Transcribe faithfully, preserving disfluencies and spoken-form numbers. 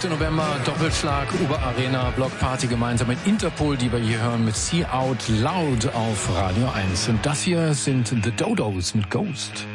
fünften November, Doppelschlag, Uber Arena, Blockparty gemeinsam mit Interpol, die wir hier hören mit See Out Loud auf Radio eins. Und das hier sind The Dodos mit Ghost.